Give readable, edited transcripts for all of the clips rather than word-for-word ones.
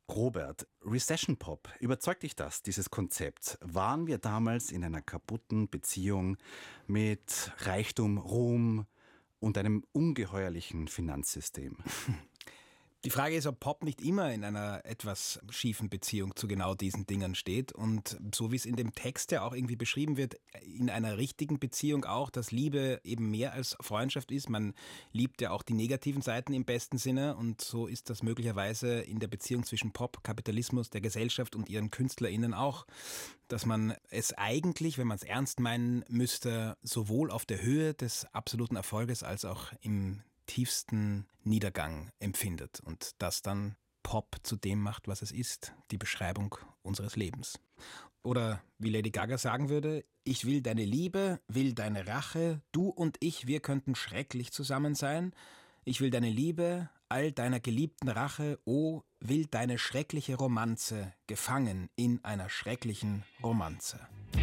Robert, Recession Pop, überzeugt dich das, dieses Konzept? Waren wir damals in einer kaputten Beziehung mit Reichtum, Ruhm und einem ungeheuerlichen Finanzsystem? Die Frage ist, ob Pop nicht immer in einer etwas schiefen Beziehung zu genau diesen Dingen steht und so wie es in dem Text ja auch irgendwie beschrieben wird, in einer richtigen Beziehung auch, dass Liebe eben mehr als Freundschaft ist. Man liebt ja auch die negativen Seiten im besten Sinne und so ist das möglicherweise in der Beziehung zwischen Pop, Kapitalismus, der Gesellschaft und ihren KünstlerInnen auch, dass man es eigentlich, wenn man es ernst meinen müsste, sowohl auf der Höhe des absoluten Erfolges als auch im tiefsten Niedergang empfindet und das dann Pop zu dem macht, was es ist, die Beschreibung unseres Lebens. Oder wie Lady Gaga sagen würde, ich will deine Liebe, will deine Rache, du und ich, wir könnten schrecklich zusammen sein. Ich will deine Liebe, all deiner geliebten Rache, oh, will deine schreckliche Romanze, gefangen in einer schrecklichen Romanze.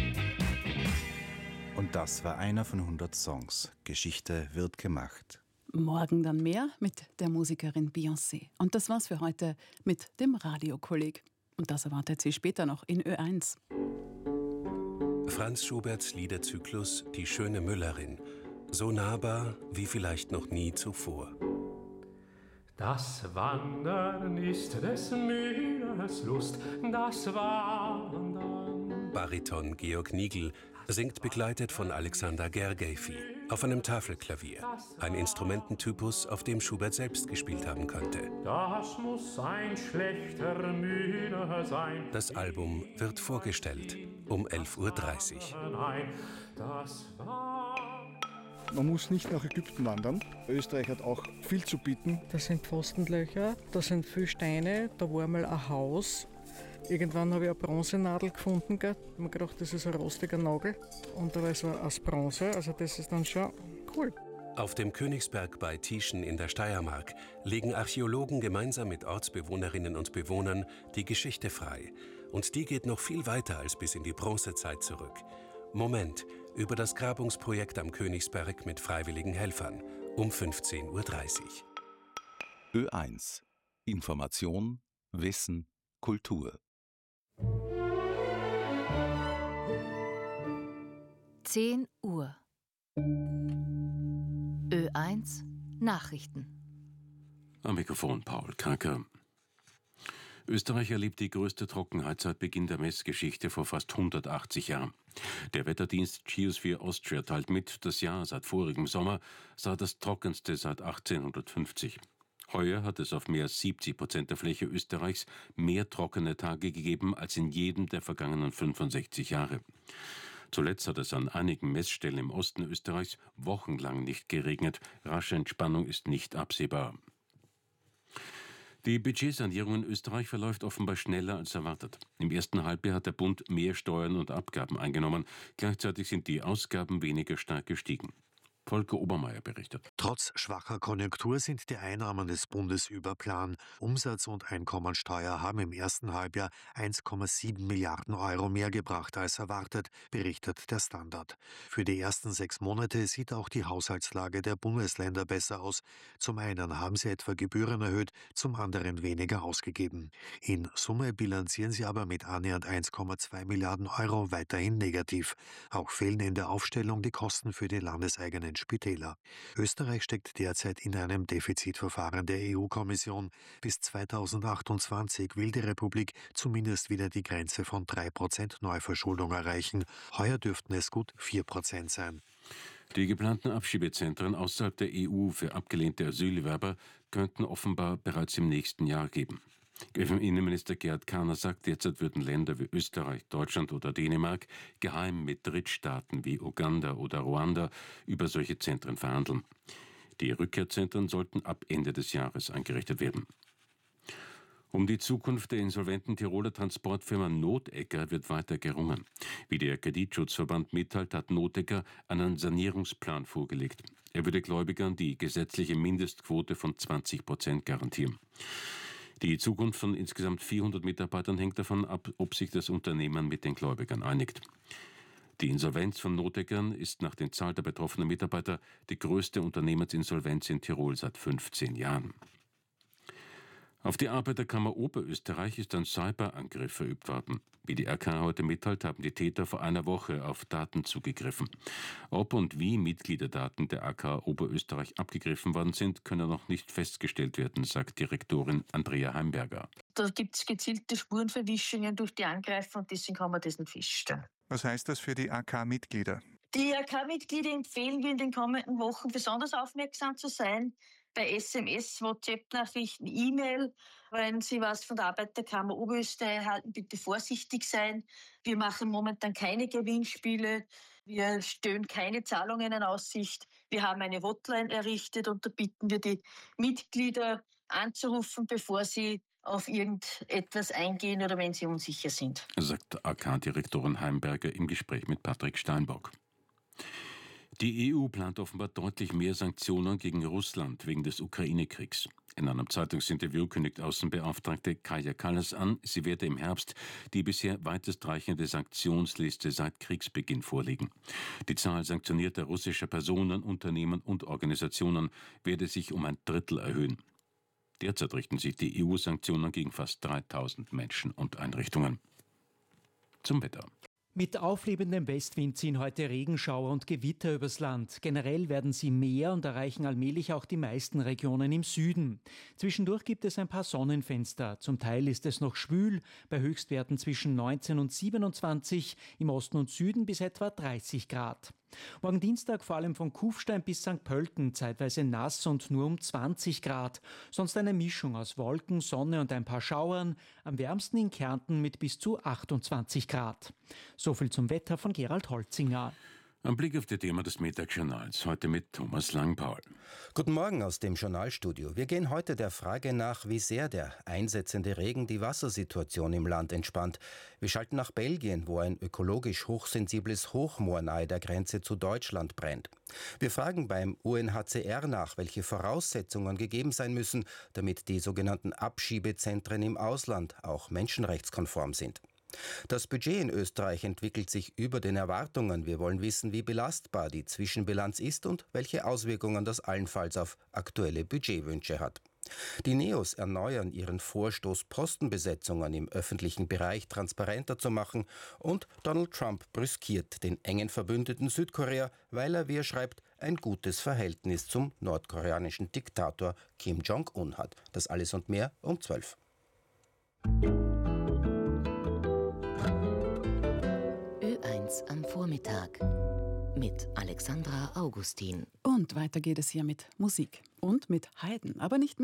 Und das war einer von 100 Songs. Geschichte wird gemacht. Morgen dann mehr mit der Musikerin Beyoncé. Und das war's für heute mit dem Radiokolleg. Und das erwartet Sie später noch in Ö1. Franz Schuberts Liederzyklus Die schöne Müllerin. So nahbar wie vielleicht noch nie zuvor. Das Wandern ist des Müllers Lust, das Wandern. Bariton Georg Nigel singt begleitet von Alexander Gergievi auf einem Tafelklavier, ein Instrumententypus, auf dem Schubert selbst gespielt haben könnte. Das muss ein schlechter Müller sein. Das Album wird vorgestellt um 11:30 Uhr. Das war Man muss nicht nach Ägypten wandern. Österreich hat auch viel zu bieten. Das sind Pfostenlöcher, da sind viele Steine, da war mal ein Haus. Irgendwann habe ich eine Bronzenadel gefunden. Ich habe mir gedacht, das ist ein rostiger Nagel. Und da war es aus Bronze, also das ist dann schon cool. Auf dem Königsberg bei Tieschen in der Steiermark legen Archäologen gemeinsam mit Ortsbewohnerinnen und Bewohnern die Geschichte frei. Und die geht noch viel weiter als bis in die Bronzezeit zurück. Moment über das Grabungsprojekt am Königsberg mit freiwilligen Helfern um 15:30 Uhr. Ö1. Information, Wissen, Kultur. 10 Uhr. Ö1 Nachrichten. Am Mikrofon Paul Kranker. Österreich erlebt die größte Trockenheit seit Beginn der Messgeschichte vor fast 180 Jahren. Der Wetterdienst Geosphere Austria teilt mit, das Jahr seit vorigem Sommer sei das trockenste seit 1850. Heuer hat es auf mehr als 70% der Fläche Österreichs mehr trockene Tage gegeben als in jedem der vergangenen 65 Jahre. Zuletzt hat es an einigen Messstellen im Osten Österreichs wochenlang nicht geregnet. Rasche Entspannung ist nicht absehbar. Die Budgetsanierung in Österreich verläuft offenbar schneller als erwartet. Im ersten Halbjahr hat der Bund mehr Steuern und Abgaben eingenommen. Gleichzeitig sind die Ausgaben weniger stark gestiegen. Volker Obermeier berichtet. Trotz schwacher Konjunktur sind die Einnahmen des Bundes über Plan. Umsatz- und Einkommensteuer haben im ersten Halbjahr 1,7 Milliarden Euro mehr gebracht als erwartet, berichtet der Standard. Für die ersten 6 Monate sieht auch die Haushaltslage der Bundesländer besser aus. Zum einen haben sie etwa Gebühren erhöht, zum anderen weniger ausgegeben. In Summe bilanzieren sie aber mit annähernd 1,2 Milliarden Euro weiterhin negativ. Auch fehlen in der Aufstellung die Kosten für die landeseigenen Spitäler. Österreich steckt derzeit in einem Defizitverfahren der EU-Kommission. Bis 2028 will die Republik zumindest wieder die Grenze von 3% Neuverschuldung erreichen. Heuer dürften es gut 4% sein. Die geplanten Abschiebezentren außerhalb der EU für abgelehnte Asylbewerber könnten offenbar bereits im nächsten Jahr geben. Innenminister Gerhard Kahner sagt, derzeit würden Länder wie Österreich, Deutschland oder Dänemark geheim mit Drittstaaten wie Uganda oder Ruanda über solche Zentren verhandeln. Die Rückkehrzentren sollten ab Ende des Jahres eingerichtet werden. Um die Zukunft der insolventen Tiroler Transportfirma Notecker wird weiter gerungen. Wie der Kreditschutzverband mitteilt, hat Notecker einen Sanierungsplan vorgelegt. Er würde Gläubigern die gesetzliche Mindestquote von 20% garantieren. Die Zukunft von insgesamt 400 Mitarbeitern hängt davon ab, ob sich das Unternehmen mit den Gläubigern einigt. Die Insolvenz von Noteckern ist nach den Zahlen der betroffenen Mitarbeiter die größte Unternehmensinsolvenz in Tirol seit 15 Jahren. Auf die Arbeiterkammer Oberösterreich ist ein Cyberangriff verübt worden. Wie die RK heute mitteilt, haben die Täter vor einer Woche auf Daten zugegriffen. Ob und wie Mitgliederdaten der RK Oberösterreich abgegriffen worden sind, können noch nicht festgestellt werden, sagt Direktorin Andrea Heimberger. Da gibt es gezielte Spurenverwischungen durch die Angreifer und deswegen kann man das nicht feststellen. Was heißt das für die AK-Mitglieder? Die AK-Mitglieder empfehlen wir in den kommenden Wochen besonders aufmerksam zu sein. Bei SMS, WhatsApp-Nachrichten, E-Mail. Wenn Sie was von der Arbeiterkammer Oberösterreich erhalten, bitte vorsichtig sein. Wir machen momentan keine Gewinnspiele. Wir stellen keine Zahlungen in Aussicht. Wir haben eine Hotline errichtet und da bitten wir die Mitglieder anzurufen, bevor sie auf irgendetwas eingehen oder wenn sie unsicher sind. Sagt AK-Direktorin Heimberger im Gespräch mit Patrick Steinbock. Die EU plant offenbar deutlich mehr Sanktionen gegen Russland wegen des Ukraine-Kriegs. In einem Zeitungsinterview kündigt Außenbeauftragte Kaja Kallas an, sie werde im Herbst die bisher weitestreichende Sanktionsliste seit Kriegsbeginn vorlegen. Die Zahl sanktionierter russischer Personen, Unternehmen und Organisationen werde sich um ein Drittel erhöhen. Derzeit richten sich die EU-Sanktionen gegen fast 3000 Menschen und Einrichtungen. Zum Wetter. Mit auflebendem Westwind ziehen heute Regenschauer und Gewitter übers Land. Generell werden sie mehr und erreichen allmählich auch die meisten Regionen im Süden. Zwischendurch gibt es ein paar Sonnenfenster. Zum Teil ist es noch schwül, bei Höchstwerten zwischen 19 und 27, im Osten und Süden bis etwa 30 Grad. Morgen Dienstag vor allem von Kufstein bis St. Pölten zeitweise nass und nur um 20 Grad. Sonst eine Mischung aus Wolken, Sonne und ein paar Schauern. Am wärmsten in Kärnten mit bis zu 28 Grad. Soviel zum Wetter von Gerald Holzinger. Ein Blick auf die Themen des Mittagsjournals, heute mit Thomas Langpaul. Guten Morgen aus dem Journalstudio. Wir gehen heute der Frage nach, wie sehr der einsetzende Regen die Wassersituation im Land entspannt. Wir schalten nach Belgien, wo ein ökologisch hochsensibles Hochmoor nahe der Grenze zu Deutschland brennt. Wir fragen beim UNHCR nach, welche Voraussetzungen gegeben sein müssen, damit die sogenannten Abschiebezentren im Ausland auch menschenrechtskonform sind. Das Budget in Österreich entwickelt sich über den Erwartungen. Wir wollen wissen, wie belastbar die Zwischenbilanz ist und welche Auswirkungen das allenfalls auf aktuelle Budgetwünsche hat. Die NEOS erneuern ihren Vorstoß, Postenbesetzungen im öffentlichen Bereich transparenter zu machen, und Donald Trump brüskiert den engen Verbündeten Südkorea, weil er, wie er schreibt, ein gutes Verhältnis zum nordkoreanischen Diktator Kim Jong-un hat. Das alles und mehr um 12. Ö1 am Vormittag mit Alexandra Augustin. Und weiter geht es hier mit Musik und mit Haydn, aber nicht mit